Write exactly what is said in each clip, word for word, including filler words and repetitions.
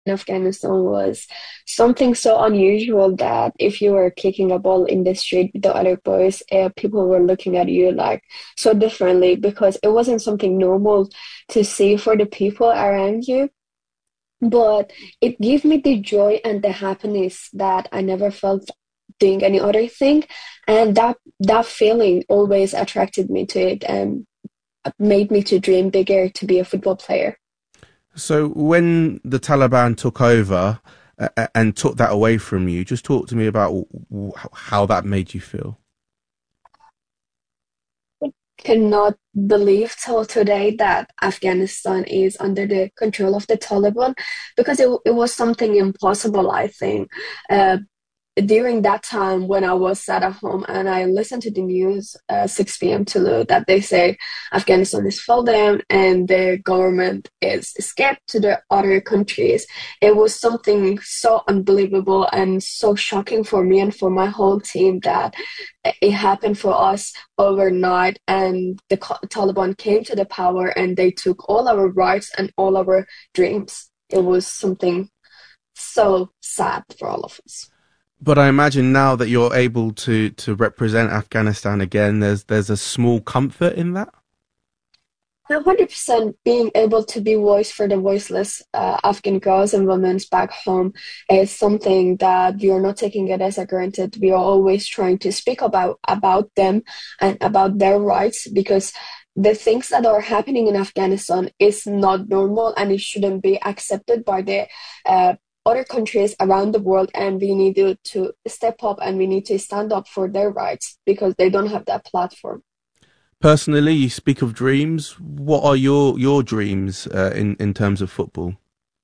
in Afghanistan was something so unusual that if you were kicking a ball in the street with the other boys, uh, people were looking at you like so differently because it wasn't something normal to see for the people around you. But it gave me the joy and the happiness that I never felt doing any other thing. And that that feeling always attracted me to it and made me to dream bigger to be a football player. So when the Taliban took over uh, and took that away from you, just talk to me about w- how that made you feel. Cannot believe till today that Afghanistan is under the control of the Taliban because it, it was something impossible, I think. Uh, during that time when I was sat at home and I listened to the news uh, six p m Tulu that they say Afghanistan is fell down and the government is escaped to the other countries. It was something so unbelievable and so shocking for me and for my whole team that it happened for us overnight and the Taliban came to the power and they took all our rights and all our dreams. It was something so sad for all of us. But I imagine now that you're able to, to represent Afghanistan again, there's there's a small comfort in that? one hundred percent being able to be voice for the voiceless uh, Afghan girls and women back home is something that we are not taking it as a granted. We are always trying to speak about, about them and about their rights because the things that are happening in Afghanistan is not normal and it shouldn't be accepted by the uh, other countries around the world, and we need to, to step up and we need to stand up for their rights because they don't have that platform. Personally, you speak of dreams. What are your, your dreams uh, in, in terms of football?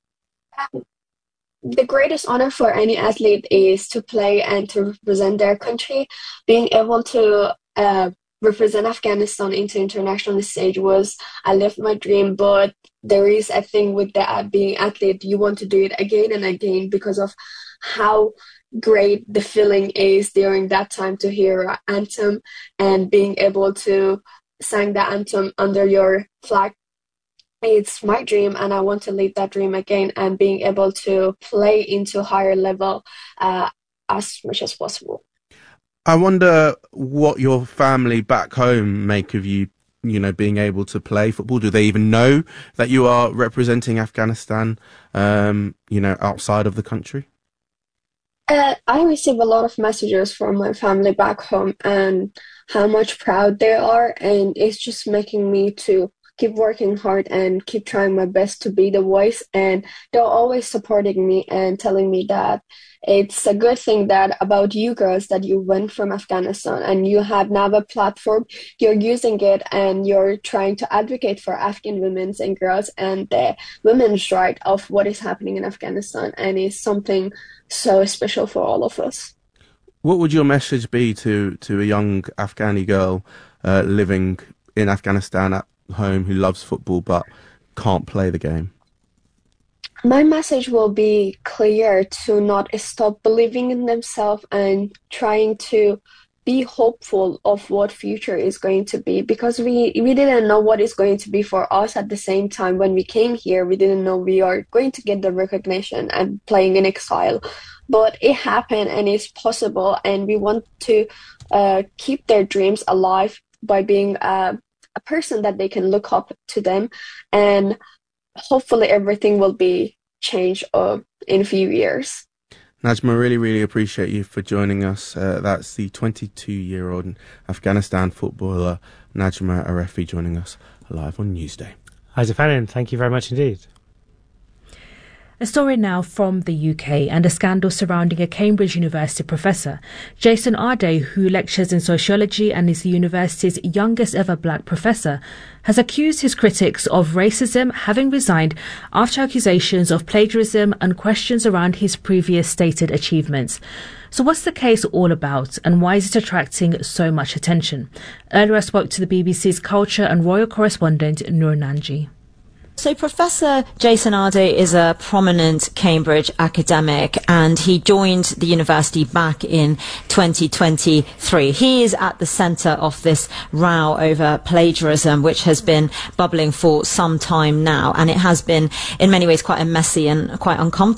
The greatest honor for any athlete is to play and to represent their country. Being able to uh, represent Afghanistan into international stage was, I lived my dream, but there is a thing with that being athlete, you want to do it again and again because of how great the feeling is during that time to hear an anthem and being able to sing the anthem under your flag. It's my dream and I want to live that dream again and being able to play into higher level uh, as much as possible. I wonder what your family back home make of you, you know, being able to play football. Do they even know that you are representing Afghanistan, um, you know, outside of the country? Uh, I receive a lot of messages from my family back home and how much proud they are, and it's just making me to keep working hard and keep trying my best to be the voice. And they're always supporting me and telling me that it's a good thing that about you girls that you went from Afghanistan and you have now a platform, you're using it and you're trying to advocate for Afghan women and girls and the women's right of what is happening in Afghanistan, and it's something so special for all of us. What would your message be to, to a young Afghani girl uh, living in Afghanistan at home who loves football but can't play the game? My message will be clear to not stop believing in themselves and trying to be hopeful of what future is going to be, because we, we didn't know what is going to be for us at the same time. When we came here, we didn't know we are going to get the recognition and playing in exile. But it happened and it's possible, and we want to uh, keep their dreams alive by being uh, a person that they can look up to them, and hopefully everything will be changed uh, in a few years. Najma, really, really appreciate you for joining us. Uh, that's the twenty-two-year-old Afghanistan footballer Najma Arefi joining us live on Newsday. Isaac Fannin, thank you very much indeed. A story now from the U K and a scandal surrounding a Cambridge University professor. Jason Arday, who lectures in sociology and is the university's youngest ever black professor, has accused his critics of racism, having resigned after accusations of plagiarism and questions around his previous stated achievements. So what's the case all about, and why is it attracting so much attention? Earlier I spoke to the B B C's culture and royal correspondent Noor Nanji. So Professor Jason Ardey is a prominent Cambridge academic, and he joined the university back in twenty twenty-three. He is at the centre of this row over plagiarism, which has been bubbling for some time now, and it has been in many ways quite a messy and quite uncomfortable